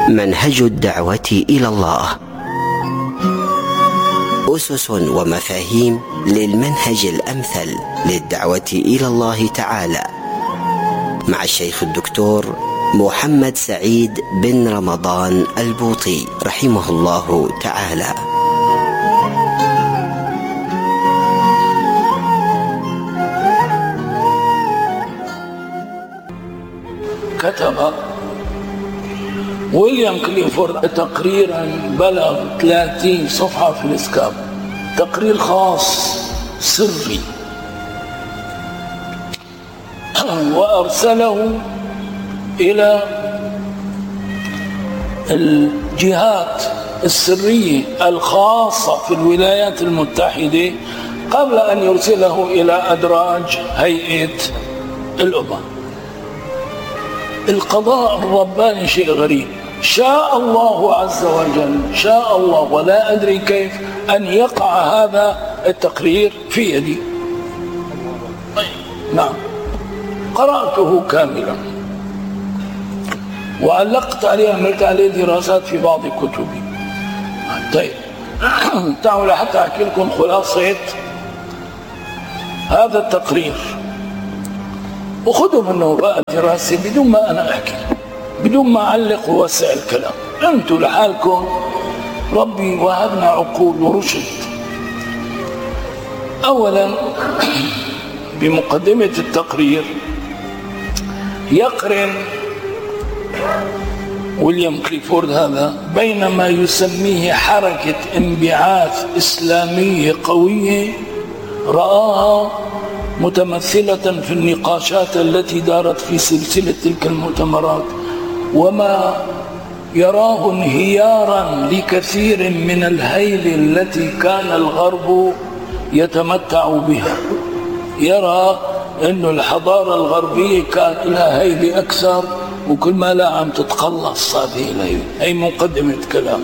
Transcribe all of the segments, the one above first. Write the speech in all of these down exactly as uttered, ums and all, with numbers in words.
منهج الدعوة إلى الله، أسس ومفاهيم للمنهج الأمثل للدعوة إلى الله تعالى، مع الشيخ الدكتور محمد سعيد بن رمضان البوطي رحمه الله تعالى. كتب ويليام كليفورد تقريرا بلغ ثلاثين صفحة في الإسكاب، تقرير خاص سري، وأرسله إلى الجهات السرية الخاصة في الولايات المتحدة قبل أن يرسله إلى أدراج هيئة الأمم. القضاء الرباني شيء غريب، شاء الله عز وجل، شاء الله ولا أدري كيف أن يقع هذا التقرير في يدي. نعم، قرأته كاملا وعلقت عليه، عملت عليه دراسات في بعض كتبي. طيب تعالوا حتى أحكي لكم خلاصة هذا التقرير، وخذوا منه بقى دراسة بدون ما أنا أحكي، بدون ما أعلق ووسع الكلام. أنتوا لحالكم ربي وهبنا عقول ورشد. أولا بمقدمة التقرير يقرن ويليام كليفورد هذا بين ما يسميه حركة انبعاث إسلامية قوية رآها متمثلة في النقاشات التي دارت في سلسلة تلك المؤتمرات، وما يراه انهيارا لكثير من الهيل التي كان الغرب يتمتع بها. يرى أن الحضارة الغربية كان لها هيل أكثر، وكل ما لا عم تتقلص هذه الهيل. هي مقدمة كلام.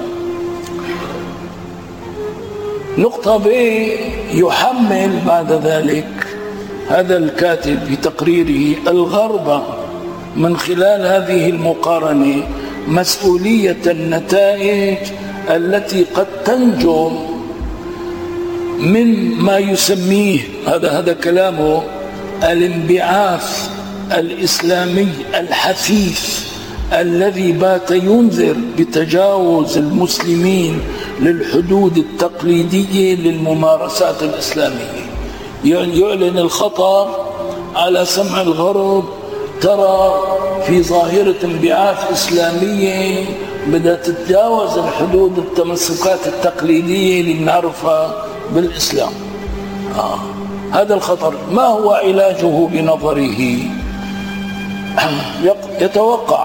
نقطة ب يحمل بعد ذلك هذا الكاتب في تقريره الغرب من خلال هذه المقارنة مسؤولية النتائج التي قد تنجم من ما يسميه هذا هذا كلامه الانبعاث الإسلامي الحثيث الذي بات ينذر بتجاوز المسلمين للحدود التقليدية للممارسات الإسلامية. يعلن الخطر على سمع الغرب، ترى في ظاهرة انبعاث إسلامية بدأت تتجاوز الحدود التمسكات التقليدية اللي بنعرفها بالإسلام. آه. هذا الخطر ما هو علاجه بنظره؟ يتوقع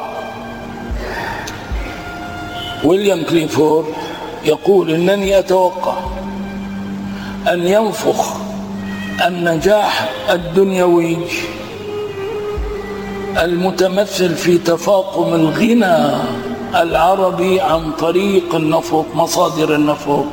ويليام كليفورد يقول إنني أتوقع أن ينفخ النجاح الدنيوي المتمثل في تفاقم الغنى العربي عن طريق النفط، مصادر النفط،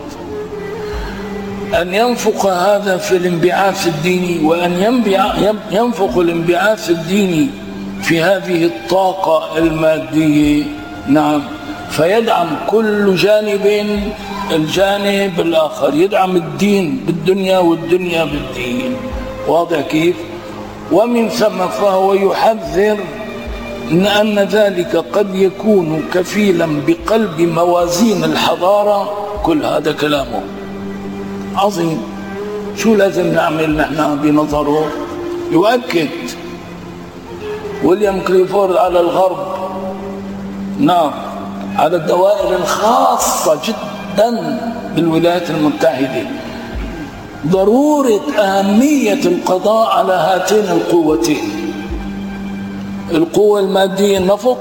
أن ينفخ هذا في الانبعاث الديني، وأن ينفخ الانبعاث الديني في هذه الطاقة المادية. نعم، فيدعم كل جانب الجانب الآخر، يدعم الدين بالدنيا والدنيا بالدين. واضح كيف؟ ومن ثم فهو يحذر إن أن ذلك قد يكون كفيلا بقلب موازين الحضارة. كل هذا كلامه عظيم. شو لازم نعمل نحن بنظره؟ يؤكد ويليام كليفورد على الغرب، نعم، على الدوائر الخاصة جدا بالولايات المتحدة، ضرورة أهمية القضاء على هاتين القوتين، القوة المادية النفط،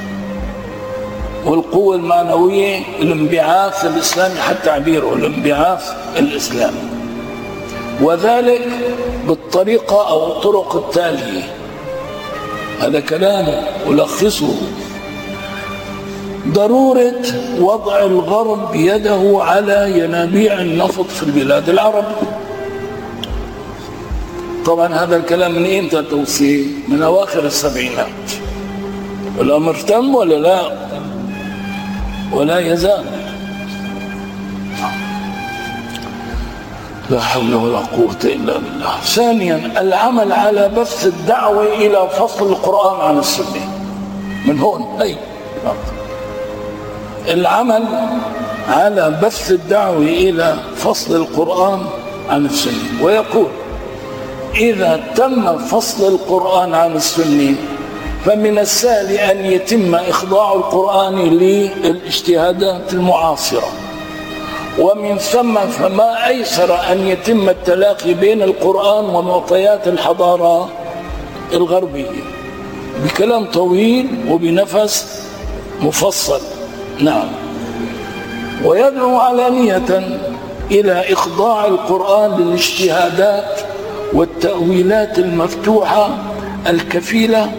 والقوة المعنوية الانبعاث الإسلامي، حتى تعبيره الانبعاث الإسلامي، وذلك بالطريقة أو الطرق التالية. هذا كلامه ألخصه: ضرورة وضع الغرب يده على ينابيع النفط في البلاد العربية. طبعا هذا الكلام من إمتى توصيه؟ من أواخر السبعينات. الأمر تم ولا لا؟ ولا يزال. لا حول ولا قوة إلا بالله. ثانيا العمل على بث الدعوة إلى فصل القرآن عن السنة. من هون أي العمل على بث الدعوة إلى فصل القرآن عن السنة. ويقول إذا تم فصل القرآن عن السنة فمن السهل أن يتم إخضاع القرآن للاجتهادات المعاصرة، ومن ثم فما أيسر أن يتم التلاقي بين القرآن ومعطيات الحضارة الغربية بكلام طويل وبنفس مفصل. نعم. ويدعو علانية إلى إخضاع القرآن للاجتهادات والتأويلات المفتوحة الكفيلة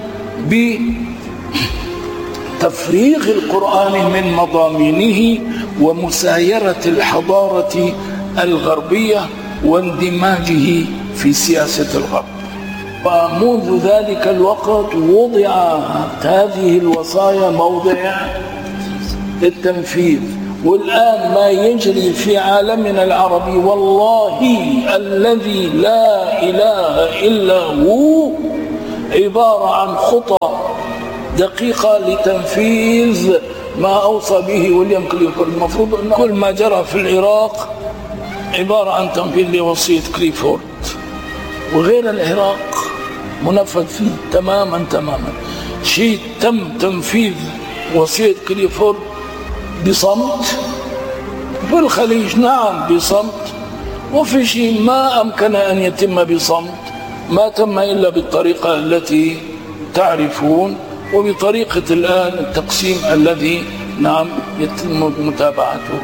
بتفريغ القرآن من مضامينه ومسايرة الحضارة الغربية واندماجه في سياسة الغرب. ومنذ ذلك الوقت وضعت هذه الوصايا موضع التنفيذ. والآن ما يجري في عالمنا العربي والله الذي لا إله إلا هو عبارة عن خطى دقيقة لتنفيذ ما أوصى به ويليام كليفورد. المفروض أن كل ما جرى في العراق عبارة عن تنفيذ لوصية كليفورد، وغير العراق منفذ فيه تماما تماما. شيء تم تنفيذ وصية كليفورد بصمت، في الخليج نعم بصمت، وفي شيء ما أمكن أن يتم بصمت، ما تم إلا بالطريقة التي تعرفون، وبطريقة الآن التقسيم الذي نعم يتم متابعته.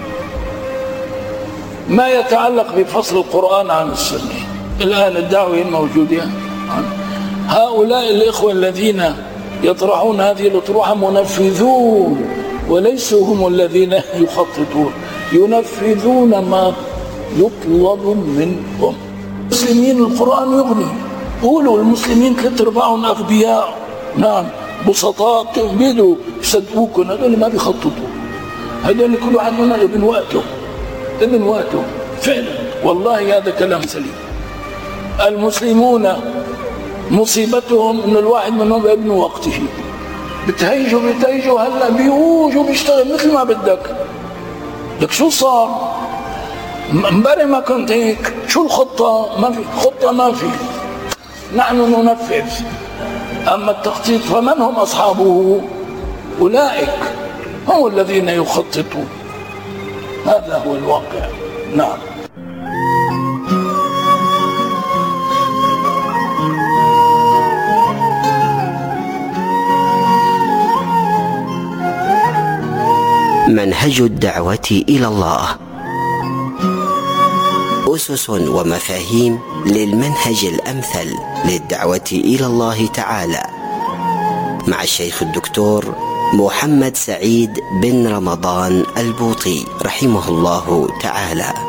ما يتعلق بفصل القرآن عن السنة، الآن الدعوة الموجودة، هؤلاء الإخوة الذين يطرحون هذه الأطروحة منفذون وليسوا هم الذين يخططون، ينفذون ما يطلب منهم. المسلمين القرآن يغني، قولوا المسلمين ثلاث أرباعهم أغبياء، نعم بسطاء تقبلوا يصدقوكم، هذول ما بيخططوا، هذول كل واحد منا ابن وقته ابن وقته فعلا. والله هذا كلام سليم. المسلمون مصيبتهم إن الواحد منهم ابن وقته، بتهيجوا بتهيجوا هلا بيوجوا بيشتغل مثل ما بدك. لك شو صار؟ امبارح ما كنت هيك، شو الخطة؟ ما في خطة، ما في، نحن ننفذ. أما التخطيط فمن هم أصحابه؟ أولئك هم الذين يخططون. هذا هو الواقع. نعم. منهج الدعوة إلى الله، أسس ومفاهيم للمنهج الأمثل للدعوة إلى الله تعالى، مع الشيخ الدكتور محمد سعيد بن رمضان البوطي رحمه الله تعالى.